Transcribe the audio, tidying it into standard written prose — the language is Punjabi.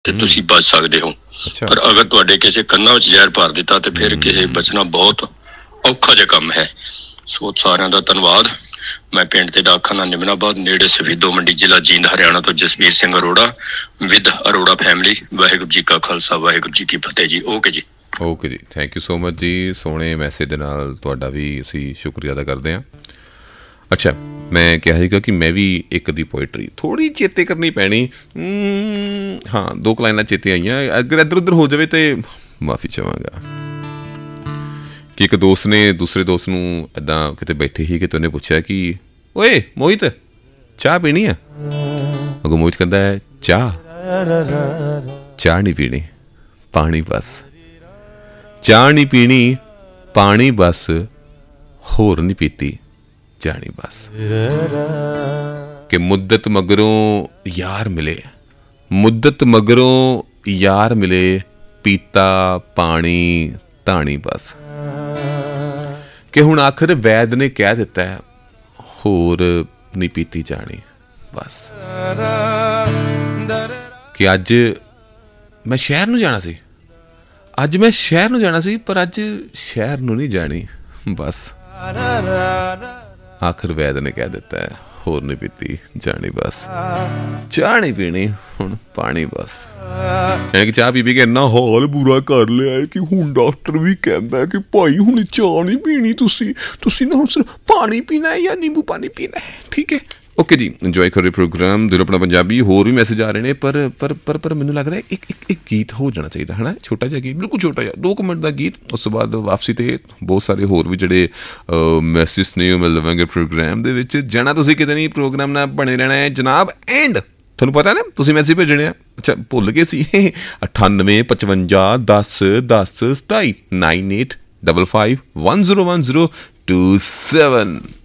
ਤੇ ਤੁਸੀਂ ਬਚ ਸਕਦੇ ਹੋ। ਅੱਛਾ। ਪਰ ਅਗਰ ਤੁਹਾਡੇ ਕਿਸੇ ਕੰਨਾਂ ਵਿੱਚ ਜ਼ਹਿਰ ਭਰ ਦਿੱਤਾ ਤੇ ਫਿਰ ਕਿਸੇ ਬਚਣਾ ਬਹੁਤ ਔਖਾ ਜਿਹਾ ਕੰਮ ਹੈ। ਸੋ ਸਾਰਿਆਂ ਦਾ ਧੰਨਵਾਦ। ਮੈਂ ਪਿੰਡ ਤੇ ਡਾਕਖਾਨਾ ਨਿਮਨਾਬਾਦ ਨੇੜੇ ਸਫੀਦੋ ਮੰਡੀ, ਜ਼ਿਲ੍ਹਾ ਜੀਂਦ, ਹਰਿਆਣਾ ਤੋਂ ਜਸਵੀਰ ਸਿੰਘ ਅਰੋੜਾ ਵਿਦ ਅਰੋੜਾ ਫੈਮਿਲੀ। ਵਾਹਿਗੁਰੂ ਜੀ ਕਾ ਖਾਲਸਾ, ਵਾਹਿਗੁਰੂ ਜੀ ਕੀ ਫਤਿਹ ਜੀ। ਓਕੇ ਜੀ। ਓਕੇ ਜੀ, ਥੈਂਕ ਯੂ ਸੋ ਮਚ ਜੀ। ਸੋਹਣੇ ਮੈਸੇਜ ਦੇ ਨਾਲ ਤੁਹਾਡਾ ਵੀ ਅਸੀਂ ਸ਼ੁਕਰੀਆ ਅਦਾ ਕਰਦੇ ਹਾਂ। ਅੱਛਾ, ਮੈਂ ਕਿਹਾ ਸੀਗਾ ਕਿ ਮੈਂ ਵੀ ਇੱਕ ਦੀ ਪੋਇਟਰੀ ਥੋੜ੍ਹੀ ਚੇਤੇ ਕਰਨੀ ਪੈਣੀ। ਹਾਂ, 2 ਲਾਈਨਾਂ ਚੇਤੇ ਆਈਆਂ। ਅਗਰ ਇੱਧਰ ਉੱਧਰ ਹੋ ਜਾਵੇ ਤਾਂ ਮਾਫੀ ਚਾਹਾਂਗਾ। ਕਿ ਇੱਕ ਦੋਸਤ ਨੇ ਦੂਸਰੇ ਦੋਸਤ ਨੂੰ ਇੱਦਾਂ ਕਿਤੇ ਬੈਠੇ ਸੀ, ਕਿਤੇ ਉਹਨੇ ਪੁੱਛਿਆ ਕਿ ਓਏ ਮੋਹਿਤ, ਚਾਹ ਪੀਣੀ ਆ? ਅੱਗੋਂ ਮੋਹਿਤ ਕਹਿੰਦਾ ਹੈ, ਚਾਹ ਨਹੀਂ ਪੀਣੀ, ਪਾਣੀ ਬਸ। ਚਾਹ ਨਹੀਂ ਪੀਣੀ, ਪਾਣੀ ਬਸ, ਹੋਰ ਨਹੀਂ ਪੀਤੀ ਜਾਣੀ ਬਸ। ਕਿ ਮੁੱਦਤ ਮਗਰੋਂ ਯਾਰ ਮਿਲੇ, ਮੁੱਦਤ ਮਗਰੋਂ ਯਾਰ ਮਿਲੇ, ਪੀਤਾ ਪਾਣੀ ਧਾਣੀ ਬਸ। ਕਿ ਹੁਣ ਆਖਰ ਵੈਦ ਨੇ ਕਹਿ ਦਿੱਤਾ ਹੈ, ਹੋਰ ਨਹੀਂ ਪੀਤੀ ਜਾਣੀ ਬਸ। ਕਿ ਅੱਜ ਮੈਂ ਸ਼ਹਿਰ ਨੂੰ ਜਾਣਾ ਸੀ, ਅੱਜ ਮੈਂ ਸ਼ਹਿਰ ਨੂੰ ਜਾਣਾ ਸੀ, ਪਰ ਅੱਜ ਸ਼ਹਿਰ ਨੂੰ ਨਹੀਂ ਜਾਣੀ ਬਸ। ਆਖਰ ਵੈਦ ਨੇ ਕਹਿ ਦਿੱਤਾ ਹੈ, ਹੋਰ ਨਹੀਂ ਪੀਤੀ ਜਾਣੀ ਬਸ। ਚਾਹ ਨਹੀਂ ਪੀਣੀ, ਹੁਣ ਪਾਣੀ ਬਸ। ਯਾਨੀ ਕਿ ਚਾਹ ਪੀ ਕੇ ਇੰਨਾ ਹਾਲ ਬੁਰਾ ਕਰ ਲਿਆ ਹੈ ਕਿ ਹੁਣ ਡਾਕਟਰ ਵੀ ਕਹਿੰਦਾ ਕਿ ਭਾਈ ਹੁਣ ਚਾਹ ਨਹੀਂ ਪੀਣੀ, ਤੁਸੀਂ ਨਾ ਹੁਣ ਸਿਰਫ ਪਾਣੀ ਪੀਣਾ ਹੈ ਜਾਂ ਨਿੰਬੂ ਪਾਣੀ ਪੀਣਾ ਹੈ, ਠੀਕ ਹੈ। ਓਕੇ ਜੀ, ਇੰਜੋਏ ਕਰੋ ਪ੍ਰੋਗਰਾਮ ਦਿਲ ਆਪਣਾ ਪੰਜਾਬੀ। ਹੋਰ ਵੀ ਮੈਸੇਜ ਆ ਰਹੇ ਨੇ, ਪਰ ਮੈਨੂੰ ਲੱਗ ਰਿਹਾ ਇੱਕ ਗੀਤ ਹੋ ਜਾਣਾ ਚਾਹੀਦਾ ਹੈ ਨਾ, ਛੋਟਾ ਜਿਹਾ ਗੀਤ, ਬਿਲਕੁਲ ਛੋਟਾ ਜਿਹਾ 2 ਮਿੰਟ ਦਾ ਗੀਤ। ਉਸ ਤੋਂ ਬਾਅਦ ਵਾਪਸੀ 'ਤੇ ਬਹੁਤ ਸਾਰੇ ਹੋਰ ਵੀ ਜਿਹੜੇ ਮੈਸੇਜ ਨੇ ਉਹ ਮਿਲ ਲਵਾਂਗੇ ਪ੍ਰੋਗਰਾਮ ਦੇ ਵਿੱਚ। ਜਾਣਾ ਤੁਸੀਂ ਕਿਤੇ ਨਹੀਂ, ਪ੍ਰੋਗਰਾਮ ਨਾਲ ਬਣੇ ਰਹਿਣਾ ਹੈ ਜਨਾਬ। ਐਂਡ ਤੁਹਾਨੂੰ ਪਤਾ ਨਾ ਤੁਸੀਂ ਮੈਸੇਜ ਭੇਜਣੇ ਆ, ਅੱਛਾ ਭੁੱਲ ਗਏ ਸੀ, 98 55 10 10 27 98 55 10 10 27।